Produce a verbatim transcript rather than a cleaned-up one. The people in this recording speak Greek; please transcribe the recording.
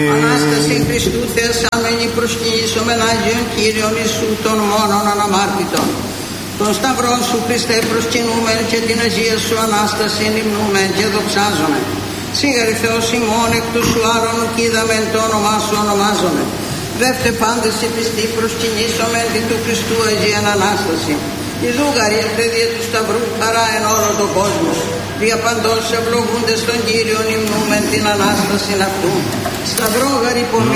Ανάσταση Χριστού θεασάμενη προσκυνήσομεν Άγιον Κύριον Ιησού των μόνον αναμάρτητων. Τον σταυρόν σου Χριστέ προσκυνούμεν και την Αγία σου Ανάσταση υμνούμεν και δοξάζομεν. Σίγαρη Θεός ημών εκ του σου άρρωνου κι είδαμεν το όνομά σου ονομάζομεν. Δεύτε πάντες οι πιστοί προσκυνήσομεν δι' του Χριστού Αγίαν Ανάσταση. Ιδού γαρίευτε δια του σταυρού χαρά εν όλο τον κόσμο. Δια παντός ευλογούνται στον Κύριον υμνούμεν την Ανάσταση αυτού. Σταυρό γαρυπομ